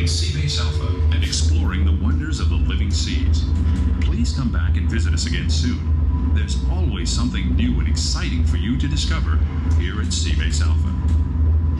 collecting sea-base alpha. and exploring the wonders of the living seas. Please come back and visit us again soon. There's always something new and exciting for you to discover here at Seabase Alpha.